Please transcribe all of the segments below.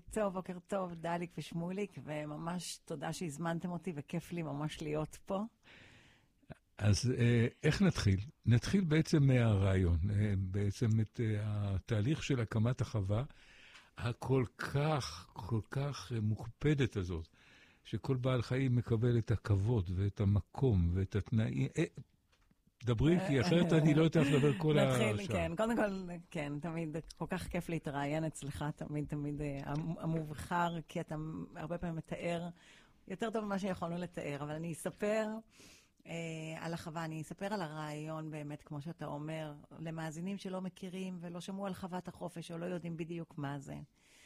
טוב, בוקר טוב, דליק ושמוליק, וממש תודה שהזמנתם אותי, וכיף לי ממש להיות פה. אז איך נתחיל? נתחיל בעצם מהרעיון, בעצם את התהליך של הקמת החווה, הכל כך מוקפדת הזאת, שכל בעל חיים מקבל את הכבוד ואת המקום ואת התנאים. דברי, כי אחרת אני לא יודעת לדבר כל השעה. נתחיל, כן. קודם כל, כן, תמיד כל כך כיף להתראיין אצלך, תמיד המובחר, כי אתה הרבה פעמים מתאר יותר טוב ממה שיכולנו לתאר, אבל אני אספר על החווה, אני אספר על הרעיון באמת, כמו שאתה אומר, למאזינים שלא מכירים ולא שמעו על חוות החופש, או לא יודעים בדיוק מה זה.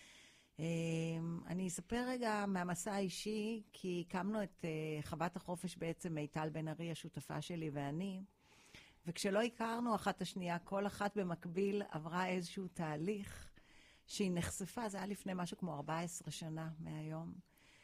אני אספר רגע מהמסע האישי, כי הקמנו את חוות החופש בעצם מיטל בן ארי, השותפה שלי ואני, וכשלא הכרנו אחת השנייה, כל אחת במקביל עברה איזשהו תהליך שהיא נחשפה, זה היה לפני משהו כמו 14 שנה מהיום,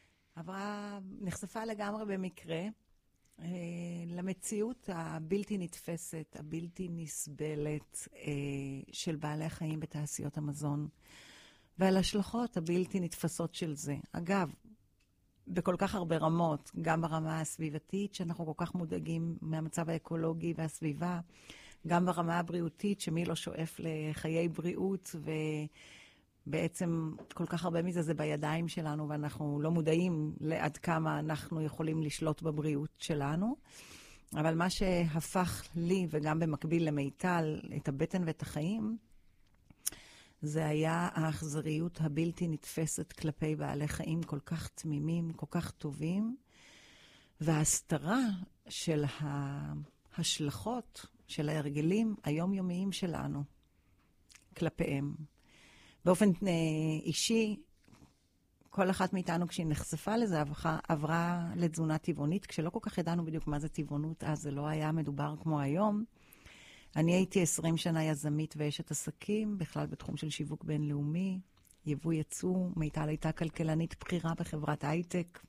נחשפה לגמרי במקרה, למציאות הבלתי נתפסת, הבלתי נסבלת של בעלי החיים בתעשיות המזון, ועל השלכות הבלתי נתפסות של זה. אגב, בכל כך הרבה רמות, גם ברמה הסביבתית, שאנחנו כל כך מודאגים מהמצב האקולוגי והסביבה, גם ברמה הבריאותית, שמי לא שואף לחיי בריאות, ובעצם כל כך הרבה מזה זה בידיים שלנו, ואנחנו לא מודעים לעד כמה אנחנו יכולים לשלוט בבריאות שלנו. אבל מה שהפך לי, וגם במקביל למיטל, את הבטן ואת החיים, זה היה האכזריות הבלתי נתפסת כלפי בעלי חיים כל כך תמימים, כל כך טובים, וההסתרה של ההשלכות של ההרגלים היומיומיים שלנו כלפיהם. באופן אישי, כל אחת מאיתנו כשהיא נחשפה לזה עברה לתזונה טבעונית, כשלא כל כך ידענו בדיוק מה זה טבעונות, אז זה לא היה מדובר כמו היום. אני הייתי 20 שנה יזמית ואשת עסקים, בכלל בתחום של שיווק בינלאומי, יבוא יצוא, מיטל הייתה כלכלנית בחירה בחברת הייטק.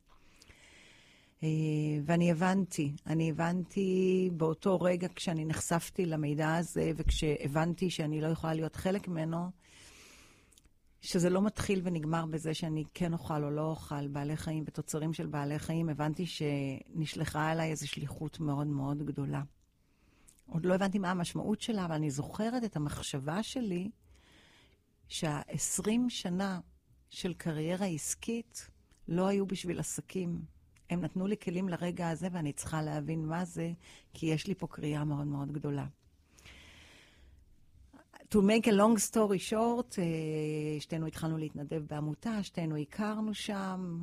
ואני הבנתי באותו רגע כשאני נחשפתי למידע הזה, וכשהבנתי שאני לא יכולה להיות חלק ממנו, שזה לא מתחיל ונגמר בזה שאני כן אוכל או לא אוכל בעלי חיים ותוצרים של בעלי חיים, הבנתי שנשלחה עליי איזו שליחות מאוד מאוד גדולה. עוד לא הבנתי מה המשמעות שלה, אבל אני זוכרת את המחשבה שלי שה-20 שנה של קריירה עסקית לא היו בשביל עסקים. הם נתנו לי כלים לרגע הזה, ואני צריכה להבין מה זה, כי יש לי פה קריאה מאוד מאוד גדולה. To make a long story short, שתינו התחלנו להתנדב בעמותה, שתינו הכרנו שם,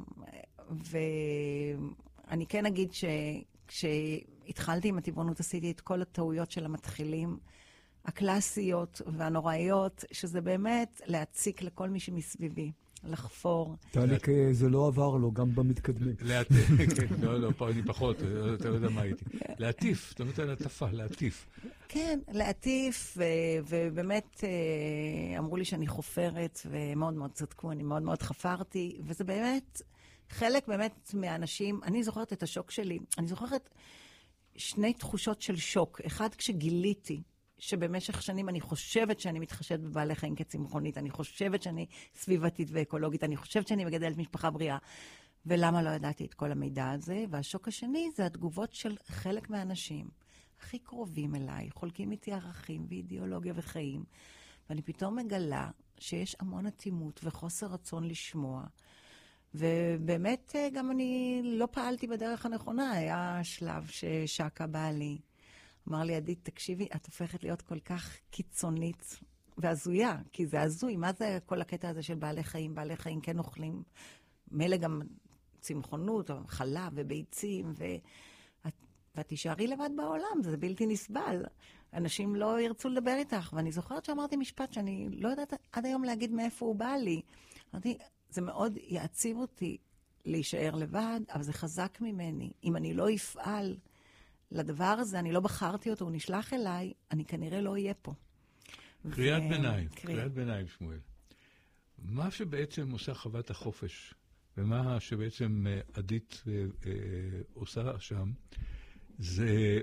ואני כן אגיד כשהתחלתי עם הטבעונות עשיתי את כל הטעויות של המתחילים, הקלאסיות והנוראיות, שזה באמת להציק לכל מי שמסביבי, לחפור. תהליך זה לא עבר לו, גם במתקדמים. לא, פה אני פחות, אתה לא יודע מה הייתי. להטיף, אתה נותן להטפה, להטיף. כן, להטיף, ובאמת אמרו לי שאני חופרת, ומאוד מאוד צדקו, אני מאוד מאוד חפרתי, וזה באמת חלק באמת מהאנשים, אני זוכרת את השוק שלי, אני זוכרת שני תחושות של שוק. אחד, כשגיליתי שבמשך שנים אני חושבת שאני מתחשבת בבעלי חיים כצמחונית, אני חושבת שאני סביבתית ואקולוגית, אני חושבת שאני מגדלת משפחה בריאה, ולמה לא ידעתי את כל המידע הזה? והשוק השני זה התגובות של חלק מהאנשים הכי קרובים אליי, חולקים איתי ערכים ואידיאולוגיה וחיים, ואני פתאום מגלה שיש המון אטימות וחוסר רצון לשמוע, ובאמת גם אני לא פעלתי בדרך הנכונה. היה שלב ששקה בעלי אמר לי, עדית, תקשיבי, את הופכת להיות כל כך קיצונית והזויה, כי זה הזוי. מה זה כל הקטע הזה של בעלי חיים? בעלי חיים כן אוכלים, מלא גם צמחונות, חלב וביצים, ואת תישארי לבד בעולם, זה בלתי נסבל. אנשים לא ירצו לדבר איתך. ואני זוכרת שאמרתי משפט שאני לא יודעת עד היום להגיד מאיפה הוא בא לי. אמרתי, זה מאוד יעציב אותי להישאר לבד, אבל זה חזק ממני. אם אני לא אפעל לדבר הזה, אני לא בחרתי אותו, הוא נשלח אליי, אני כנראה לא אהיה פה. קריאת ביניים, שמואל. מה שבעצם עושה חוות החופש, ומה שבעצם עדית עושה שם, זה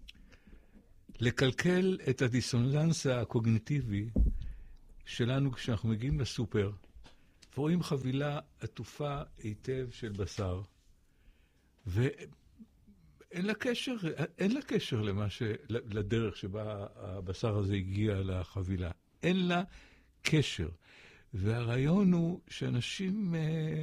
לקלקל את הדיסוננס הקוגניטיבי שלנו כשאנחנו מגיעים לסופר, ורואים חבילה עטופה היטב של בשר, ואין לה קשר לדרך שבה הבשר הזה הגיע לחבילה. אין לה קשר. והרעיון הוא שאנשים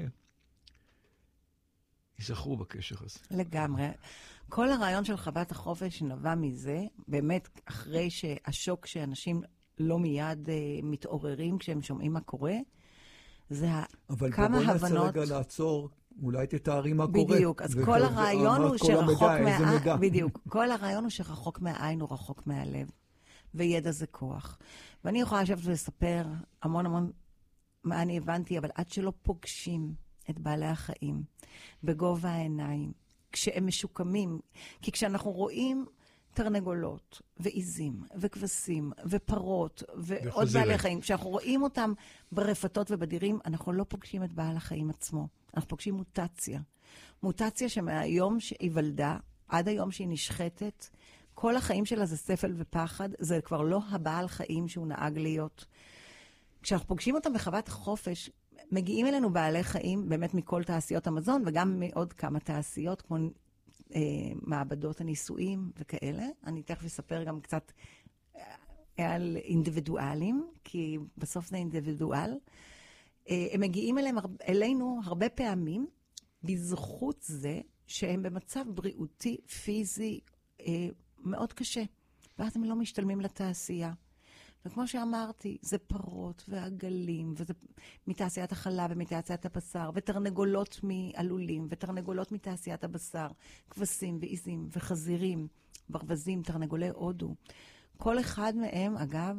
ייזכרו בקשר הזה. לגמרי. כל הרעיון של חוות החופש נבע מזה, באמת אחרי שהשוק שאנשים לא מיד מתעוררים כשהם שומעים מה קורה, זה כמה הבנות... אבל בוא נעשה רגע לעצור, אולי תתארי מה קורה. בדיוק, אז כל הרעיון הוא שרחוק בדיוק, כל הרעיון הוא שרחוק מהעין הוא רחוק מהלב, וידע זה כוח. ואני יכולה לשבת ולספר המון מה אני הבנתי, אבל עד שלא פוגשים את בעלי החיים בגובה העיניים, כשהם משוקמים, כי כשאנחנו רואים תרנגולות ועיזים וכבשים ופרות ועוד בעלי חיים, כשאנחנו רואים אותם ברפתות ובדירים, אנחנו לא פוגשים את בעל החיים עצמו. אנחנו פוגשים מוטציה. מוטציה שמהיום שהיא ולדה, עד היום שהיא נשחטת, כל החיים שלה זה ספל ופחד, זה כבר לא הבעל חיים שהוא נהג להיות. כשאנחנו פוגשים אותם בחוות החופש, מגיעים אלינו בעלי חיים באמת מכל תעשיות המזון, וגם מעוד כמה תעשיות, כמו מעבדות הניסויים וכאלה. אני תכף אספר גם קצת על אינדיבידואלים, כי בסוף זה אינדיבידואל. הם מגיעים אלינו הרבה פעמים, בזכות זה שהם במצב בריאותי, פיזי, מאוד קשה. ואז הם לא משתלמים לתעשייה. וכמו שאמרתי, זה פרות ועגלים, וזה מתעשיית החלב ומתעשיית הבשר, ותרנגולות מעלולים, ותרנגולות מתעשיית הבשר, כבשים ועיזים וחזירים, ברווזים, תרנגולי הודו. כל אחד מהם, אגב,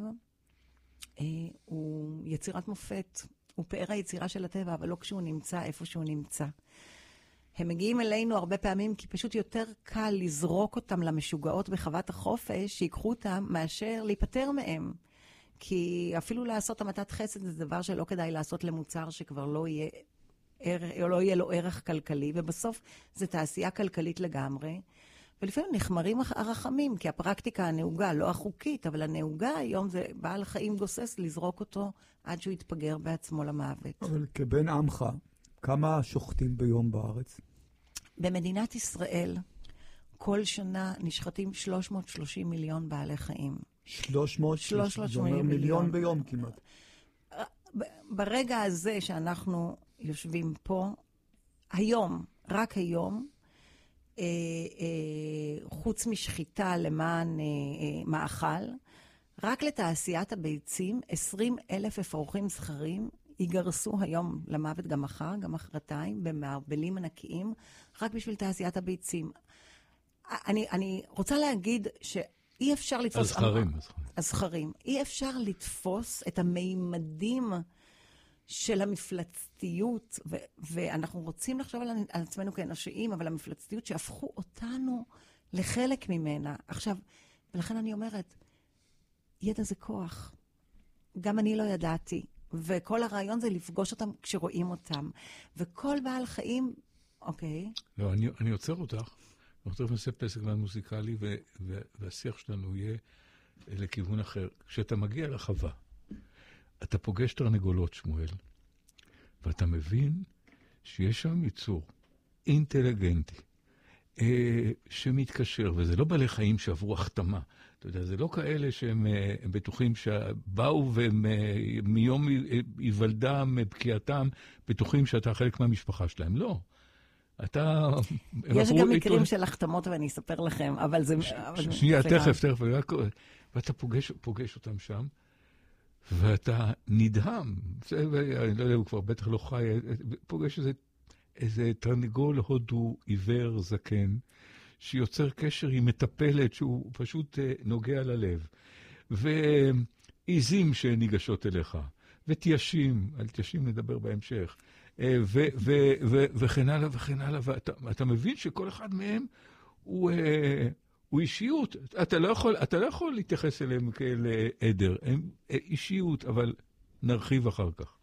הוא יצירת מופת. הוא פאר היצירה של הטבע, אבל לא כשהוא נמצא איפה שהוא נמצא. הם מגיעים אלינו הרבה פעמים, כי פשוט יותר קל לזרוק אותם למשוגעות בחוות החופש, שיקחו אותם מאשר להיפטר מהם. כי אפילו לעשות המתת חסד זה דבר שלא כדאי לעשות למוצר שכבר לא יהיה לו ערך כלכלי, ובסוף זה תעשייה כלכלית לגמרי. ולפעמים נחמרים הרחמים, כי הפרקטיקה הנהוגה, לא החוקית, אבל הנהוגה היום זה בעל חיים גוסס לזרוק אותו עד שהוא יתפגר בעצמו למוות. אבל כבן עמך, כמה שוחטים ביום בארץ? במדינת ישראל, כל שנה נשחטים 330 מיליון בעלי חיים. 330 מיליון ביום כמעט. ברגע הזה שאנחנו יושבים פה, היום, רק היום, חוץ משחיטה למען מאכל, רק לתעשיית הביצים, 20,000 אפרוחים זכרים ייגרסו היום למוות, גם מחר, גם מחרתיים, במערבלים ענקיים, רק בשביל תעשיית הביצים. אני רוצה להגיד שאי אפשר לתפוס... הזכרים. אי אפשר לתפוס את המימדים של המפלצתיות, ואנחנו רוצים לחשוב על עצמנו כאנושיים, אבל המפלצתיות שהפכו אותנו לחלק ממנה. עכשיו, ולכן אני אומרת, ידע זה כוח. גם אני לא ידעתי, וכל הרעיון זה לפגוש אותם כשרואים אותם. וכל בעל חיים, אוקיי. לא, אני עוצר אותך. אנחנו נעשה פסק זמן מוזיקלי, והשיח שלנו יהיה לכיוון אחר. כשאתה מגיע לחווה, אתה פוגש תרנגולות, שמואל, ואתה מבין שיש שם יצור אינטליגנטי, שמתקשר, וזה לא בעלי חיים שעברו החתמה. אתה יודע, זה לא כאלה שהם בטוחים שבאו ומיום היוולדם, פקיעתם, בטוחים שאתה חלק מהמשפחה שלהם. לא. יש גם מקרים של החתמות ואני אספר לכם, אבל זה... שנייה, תכף. ואתה פוגש אותם שם, ואתה נדהם. אני לא יודע, הוא כבר בטח לא חי, פוגש איזה תרנגול הודו עיוור זקן, שיוצר קשר עם מטפלת שהוא פשוט נוגע ללב. ועיזים שניגשות אליך, ותיישים, על תיישים נדבר בהמשך. וכן הלאה וכן הלאה, ואתה מבין שכל אחד מהם הוא אישיות. אתה לא יכול להתייחס אליהם כאל עדר, הם אישיות, אבל נרחיב אחר כך.